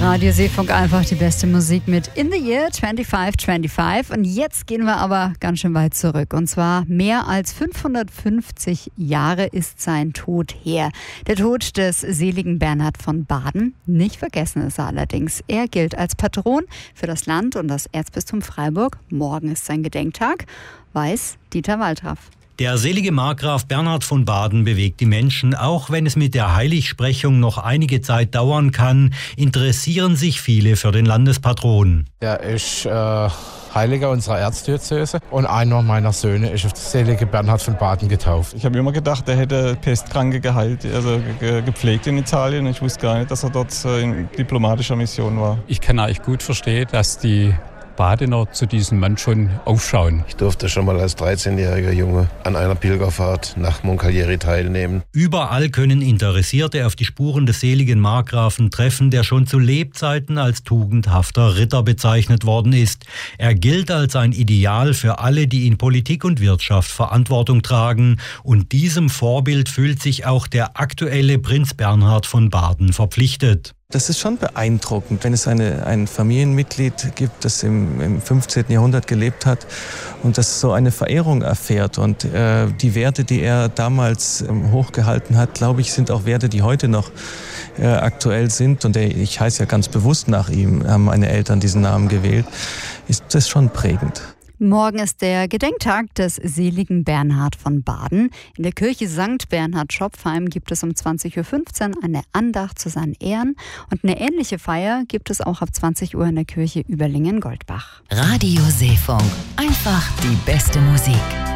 Radio Seefunk, einfach die beste Musik mit In the Year 2525. Und jetzt gehen wir aber ganz schön weit zurück. Und zwar mehr als 550 Jahre ist sein Tod her. Der Tod des seligen Bernhard von Baden. Nicht vergessen ist er allerdings. Er gilt als Patron für das Land und das Erzbistum Freiburg. Morgen ist sein Gedenktag, weiß Dieter Waltraff. Der selige Markgraf Bernhard von Baden bewegt die Menschen. Auch wenn es mit der Heiligsprechung noch einige Zeit dauern kann, interessieren sich viele für den Landespatron. Er ist Heiliger unserer Erzdiözese und einer meiner Söhne ist auf der selige Bernhard von Baden getauft. Ich habe immer gedacht, er hätte Pestkranke geheilt, also gepflegt in Italien. Ich wusste gar nicht, dass er dort in diplomatischer Mission war. Ich kann eigentlich gut verstehen, dass die Badener zu diesem Mann schon aufschauen. Ich durfte schon mal als 13-jähriger Junge an einer Pilgerfahrt nach Moncalieri teilnehmen. Überall können Interessierte auf die Spuren des seligen Markgrafen treffen, der schon zu Lebzeiten als tugendhafter Ritter bezeichnet worden ist. Er gilt als ein Ideal für alle, die in Politik und Wirtschaft Verantwortung tragen. Und diesem Vorbild fühlt sich auch der aktuelle Prinz Bernhard von Baden verpflichtet. Das ist schon beeindruckend, wenn es ein Familienmitglied gibt, das im 15. Jahrhundert gelebt hat und das so eine Verehrung erfährt. Und die Werte, die er damals hochgehalten hat, glaube ich, sind auch Werte, die heute noch aktuell sind. Und ich heiße ja ganz bewusst nach ihm, haben meine Eltern diesen Namen gewählt. Ist das schon prägend. Morgen ist der Gedenktag des seligen Bernhard von Baden. In der Kirche St. Bernhard Schopfheim gibt es um 20.15 Uhr eine Andacht zu seinen Ehren. Und eine ähnliche Feier gibt es auch ab 20 Uhr in der Kirche Überlingen-Goldbach. Radio Seefunk, einfach die beste Musik.